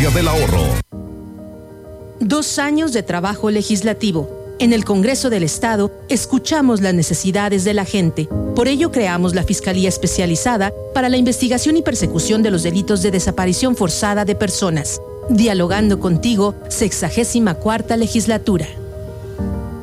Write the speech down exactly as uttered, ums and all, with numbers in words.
Estrategia del ahorro. Dos años de trabajo legislativo. En el Congreso del Estado escuchamos las necesidades de la gente. Por ello creamos la Fiscalía Especializada para la Investigación y Persecución de los Delitos de Desaparición Forzada de Personas. Dialogando contigo, sexagésima cuarta legislatura.